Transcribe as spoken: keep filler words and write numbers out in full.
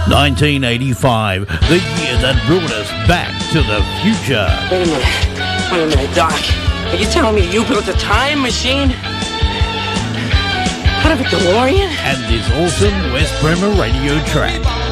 nineteen eighty-five, the year that brought us back to the future. Wait a minute. Wait a minute, Doc. Are you telling me you built a time machine? Out of a DeLorean? And this awesome West Bremer radio track.